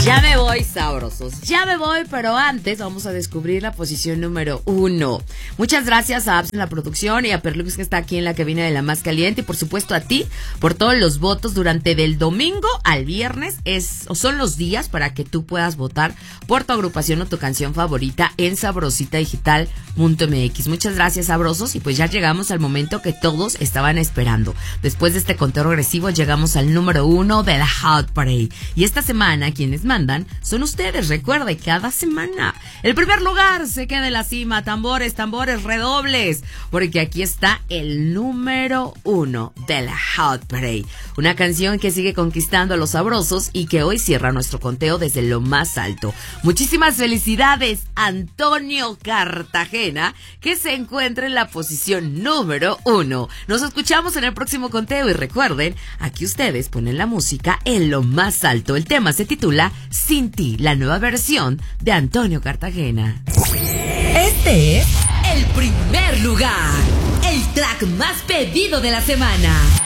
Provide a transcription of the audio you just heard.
Ya me voy, sabrosos, ya me voy, pero antes vamos a descubrir la posición número 1. Muchas gracias a Abs en la producción y a Perlux que está aquí en la cabina de La Más Caliente, y por supuesto a ti por todos los votos durante del domingo al viernes. Son los días para que tú puedas votar por tu agrupación o tu canción favorita en sabrositadigital.mx. Muchas gracias, sabrosos, y pues ya llegamos al momento que todos estaban esperando. Después de este conteo regresivo llegamos al número 1 de la Hot Parade, y esta semana quienes mandan son ustedes. Recuerde, cada semana el primer lugar se queda en la cima. Tambores, redobles, porque aquí está el número 1 de la Hot Parade, una canción que sigue conquistando a los sabrosos y que hoy cierra nuestro conteo desde lo más alto. Muchísimas felicidades, Antonio Cartagena, que se encuentra en la posición número 1. Nos escuchamos en el próximo conteo y recuerden, aquí ustedes ponen la música en lo más alto. El tema se titula Sin Ti, la nueva versión de Antonio Cartagena. Este es el primer lugar, el track más pedido de la semana.